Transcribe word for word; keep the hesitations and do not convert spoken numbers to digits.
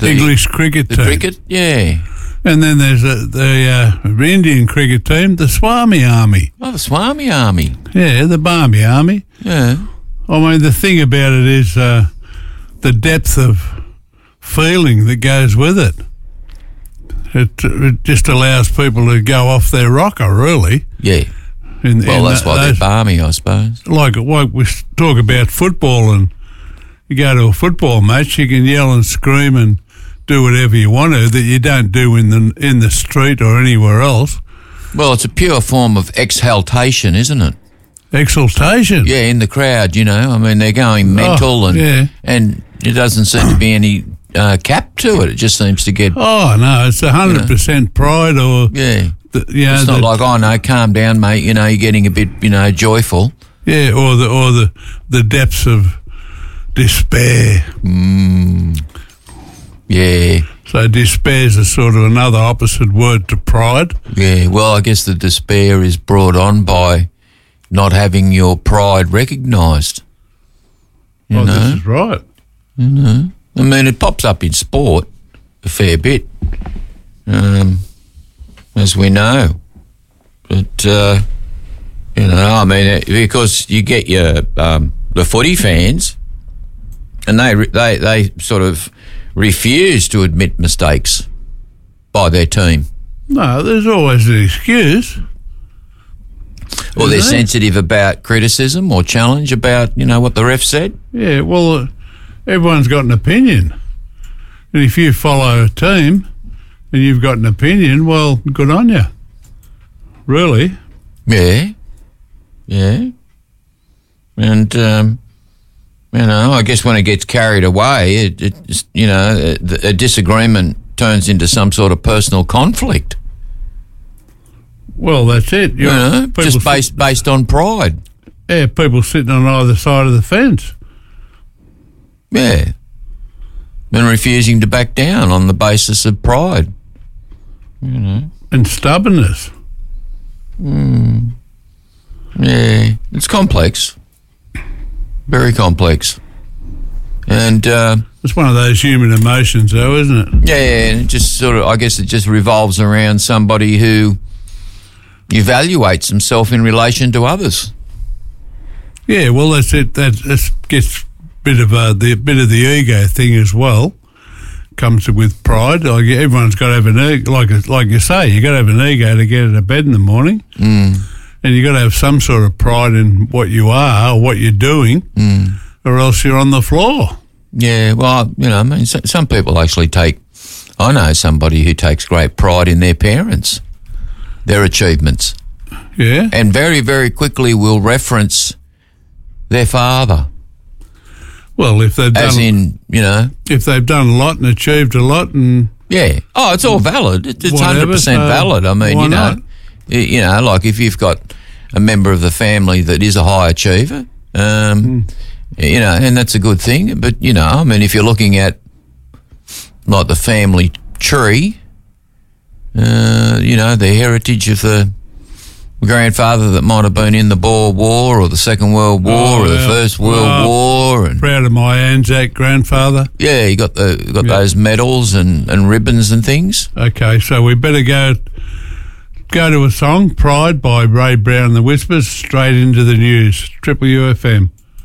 the English cricket the team. cricket, yeah. And then there's a, the uh, Indian cricket team, the Swami Army. Oh, the Swami Army. Yeah, the Barmy Army. Yeah. I mean, the thing about it is uh, the depth of feeling that goes with it. It, it just allows people to go off their rocker, really. Yeah. In, Well, in that's why they're balmy, I suppose. Like, like we talk about football, and you go to a football match, you can yell and scream and do whatever you want to that you don't do in the in the street or anywhere else. Well, it's a pure form of exaltation, isn't it? Exaltation. Yeah, in the crowd, you know. I mean, they're going mental, Oh, and yeah. and it doesn't seem to be any uh, cap to it. It just seems to get, Oh no, it's a hundred percent pride, or yeah. the, you know, It's not the- like, oh, no, calm down, mate. You know, you're getting a bit, you know, joyful. yeah, or the or the the depths of despair. Yeah, So despair is a sort of another opposite word to pride. yeah. Well, I guess the despair is brought on by not having your pride recognised. You Oh, know? this is right. I mean, it pops up in sport a fair bit, um, as we know. But, uh, you know, I mean, it, because you get your um, the footy fans, and they re- they they sort of refuse to admit mistakes by their team. No, there's always an excuse. Or they're Isn't it? sensitive about criticism or challenge about, you know, what the ref said. Yeah, well, uh, everyone's got an opinion. And if you follow a team and you've got an opinion, well, good on you. Really? Yeah, yeah. And, um, you know, I guess when it gets carried away, it, it just, you know, a, a disagreement turns into some sort of personal conflict, Well, that's it. you You're- know, people just sit- based based on pride. Yeah, people sitting on either side of the fence. Yeah. And refusing to back down on the basis of pride. And stubbornness. Yeah, it's complex. Very complex. And, uh, It's one of those human emotions, though, isn't it? yeah, and it just sort of, I guess it just revolves around somebody who evaluates himself in relation to others. Yeah, well, that's it. That that gets bit of a the bit of the ego thing as well. Comes with pride. Like everyone's got to have an ego. Like like you say, you got to have an ego to get out of bed in the morning, Mm. and you got to have some sort of pride in what you are or what you're doing, Mm. or else you're on the floor. Yeah, well, you know, I mean, so, some people actually take, I know somebody who takes great pride in their parents, their achievements, Yeah, and very, very quickly will reference their father, well, if they've as done in, you know, if they've done a lot and achieved a lot, and yeah. Oh, it's all valid. It- It's one Whatever, hundred percent so valid. I mean, why you know, not? y- you know, like if you've got a member of the family that is a high achiever, um, Hmm. you know, and that's a good thing. But, you know, I mean, if you're looking at like the family tree, uh, you know, the heritage of the grandfather that might have been in the Boer War or the Second World War Oh, or the yeah. First World Oh. War, and proud of my Anzac grandfather. yeah, you got the you got Yeah. those medals and, and ribbons and things. Okay, so we better go go to a song, Pride by Ray Brown and the Whispers, straight into the news. Triple U F M.